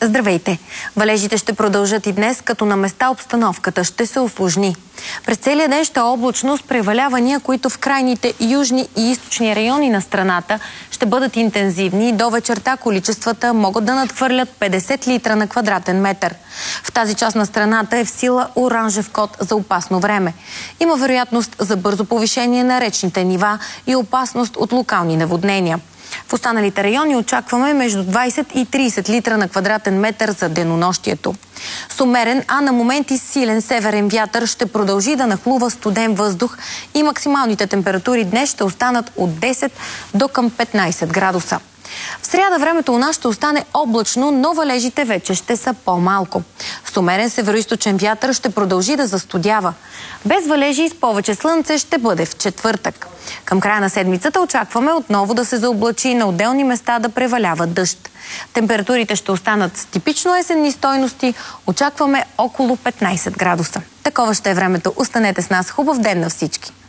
Здравейте! Валежите ще продължат и днес, като на места обстановката ще се усложни. През целия ден ще е облачно с превалявания, които в крайните южни и източни райони на страната ще бъдат интензивни и до вечерта количествата могат да надхвърлят 50 литра на квадратен метър. В тази част на страната е в сила оранжев код за опасно време. Има вероятност за бързо повишение на речните нива и опасност от локални наводнения. В останалите райони очакваме между 20 и 30 литра на квадратен метър за денонощието. С умерен, а на моменти силен северен вятър ще продължи да нахлува студен въздух и максималните температури днес ще останат от 10 до към 15 градуса. В сряда времето у нас ще остане облачно, но валежите вече ще са по-малко. С умерен североизточен вятър ще продължи да застудява. Без валежи и с повече слънце ще бъде в четвъртък. Към края на седмицата очакваме отново да се заоблачи и на отделни места да превалява дъжд. Температурите ще останат с типично есенни стойности. Очакваме около 15 градуса. Такова ще е времето. Останете с нас. Хубав ден на всички!